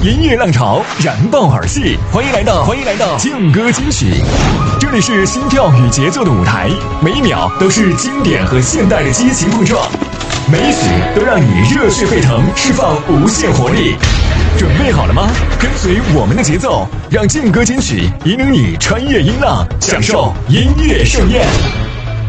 音乐浪潮燃爆耳系，欢迎来到劲歌金曲，这里是心跳与节奏的舞台，每一秒都是经典和现代的激情碰撞，每一曲都让你热血沸腾，释放无限活力。准备好了吗？跟随我们的节奏，让劲歌金曲引领你穿越音浪，享受音乐盛宴。